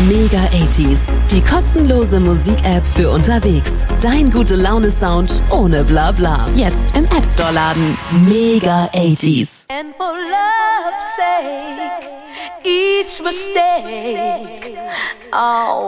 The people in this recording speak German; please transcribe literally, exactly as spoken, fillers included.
Mega achtziger, die kostenlose Musik-App für unterwegs. Dein Gute-Laune-Sound ohne Blabla. Jetzt im App Store laden. Mega achtziger. And for love's sake, each mistake, oh.